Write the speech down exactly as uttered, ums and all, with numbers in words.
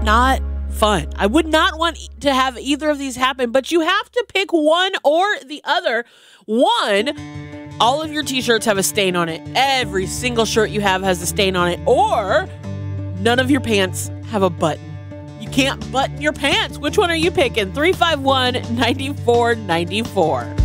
not fun. I would not want to have either of these happen, but you have to pick one or the other. One, all of your t-shirts have a stain on it. Every single shirt you have has a stain on it. Or none of your pants have a button. You can't button your pants. Which one are you picking? three five one, nine four nine four.